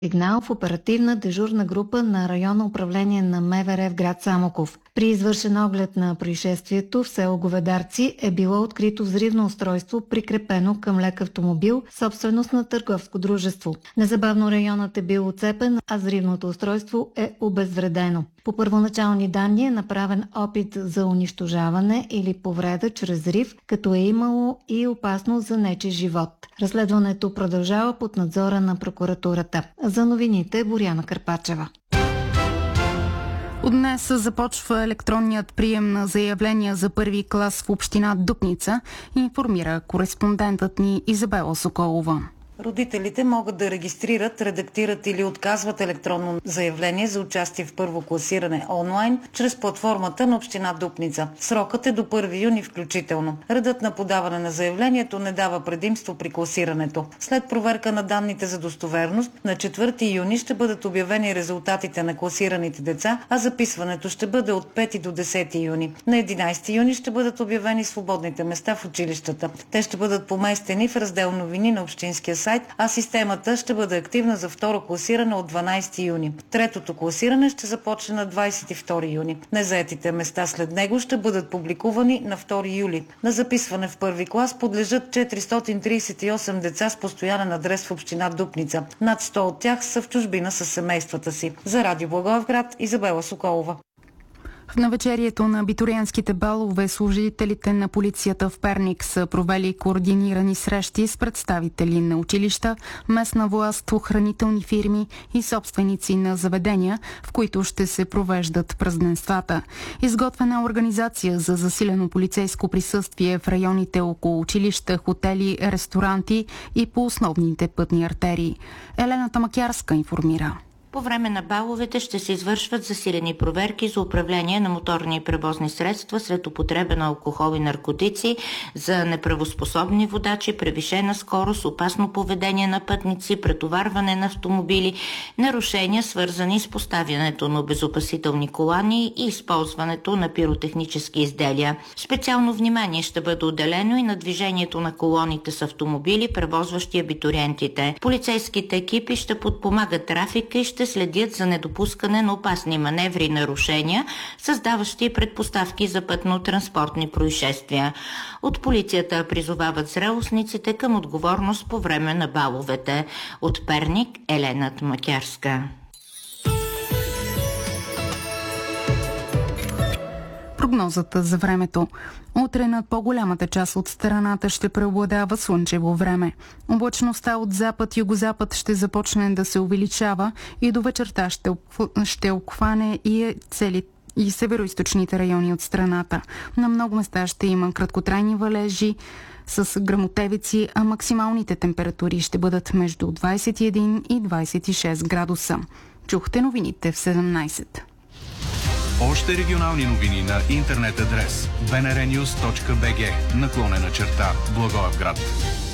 Сигнал в оперативна дежурна група на районно управление на МВР в град Самоков. При извършен оглед на происшествието в село Говедарци е било открито взривно устройство, прикрепено към лек автомобил, собственост на търговско дружество. Незабавно районът е бил оцепен, а взривното устройство е обезвредено. По първоначални данни е направен опит за унищожаване или повреда чрез взрив, като е имало и опасност за нечий живот. Разследването продължава под надзора на прокуратурата. За новините Боряна Карпачева. От днес започва електронният прием на заявления за първи клас в община Дупница, информира кореспондентът ни Изабела Соколова. Родителите могат да регистрират, редактират или отказват електронно заявление за участие в първо класиране онлайн чрез платформата на община Дупница. Срокът е до 1 юни включително. Редът на подаване на заявлението не дава предимство при класирането. След проверка на данните за достоверност, на 4 юни ще бъдат обявени резултатите на класираните деца, а записването ще бъде от 5 до 10 юни. На 11 юни ще бъдат обявени свободните места в училищата. Те ще бъдат поместени в раздел новини на общинския сайт, а системата ще бъде активна за второ класиране от 12 юни. Третото класиране ще започне на 22 юни. Незаетите места след него ще бъдат публикувани на 2 юли. На записване в първи клас подлежат 438 деца с постоянен адрес в община Дупница. Над 100 от тях са в чужбина с семействата си. За Радио Благоевград, Изабела Соколова. В навечерието на абитуриентските балове служителите на полицията в Перник са провели координирани срещи с представители на училища, местна власт, охранителни фирми и собственици на заведения, в които ще се провеждат празненствата. Изготвена организация за засилено полицейско присъствие в районите около училища, хотели, ресторанти и по основните пътни артерии. Елена Тамакярска информира. По време на баловете ще се извършват засилени проверки за управление на моторни превозни средства след употреба на алкохол и наркотици, за неправоспособни водачи, превишена скорост, опасно поведение на пътници, претоварване на автомобили, нарушения свързани с поставянето на обезопасителни колани и използването на пиротехнически изделия. Специално внимание ще бъде отделено и на движението на колоните с автомобили, превозващи абитуриентите. Полицейските екипи ще подпомагат трафика и ще следят за недопускане на опасни маневри и нарушения, създаващи предпоставки за пътно-транспортни происшествия. От полицията призовават зрелостниците към отговорност по време на баловете. От Перник, Елена Тамакярска. Прогнозата за времето. Утре над по-голямата част от страната ще преобладава слънчево време. Облачността от запад-югозапад ще започне да се увеличава и до вечерта ще обхване и североизточните райони от страната. На много места ще има краткотрайни валежи с гръмотевици, а максималните температури ще бъдат между 21 и 26 градуса. Чухте новините в 17. Още регионални новини на интернет адрес bnrnews.bg /Благоевград.